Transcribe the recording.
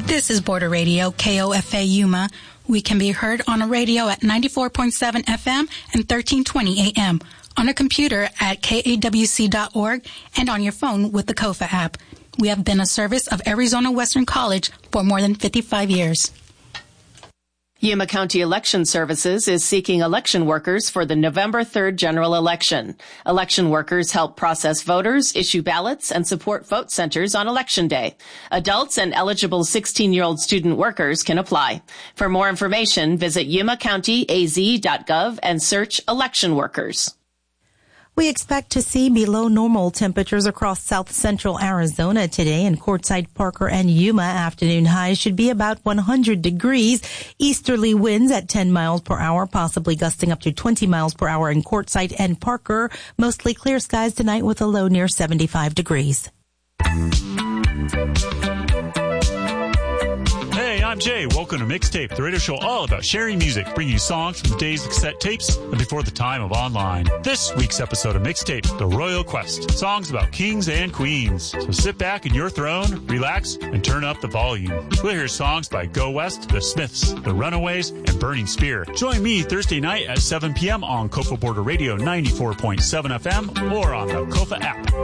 This is Border Radio, KOFA Yuma. We can be heard on a radio at 94.7 FM and 1320 AM, on a computer at kawc.org, and on your phone with the KOFA app. We have been a service of Arizona Western College for more than 55 years. Yuma County Election Services is seeking election workers for the November 3rd general election. Election workers help process voters, issue ballots, and support vote centers on Election Day. Adults and eligible 16-year-old student workers can apply. For more information, visit yumacountyaz.gov and search election workers. We expect to see below normal temperatures across south central Arizona today. In Quartzsite, Parker, and Yuma, afternoon highs should be about 100 degrees. Easterly winds at 10 miles per hour, possibly gusting up to 20 miles per hour in Quartzsite and Parker. Mostly clear skies tonight with a low near 75 degrees. Hey, I'm Jay. Welcome to Mixtape, the radio show all about sharing music, bringing you songs from the days of cassette tapes and before the time of online. This week's episode of Mixtape, The Royal Quest, songs about kings and queens. So sit back in your throne, relax, and turn up the volume. We'll hear songs by Go West, The Smiths, The Runaways, and Burning Spear. Join me Thursday night at 7 p.m. on KOFA Border Radio 94.7 FM or on the KOFA app.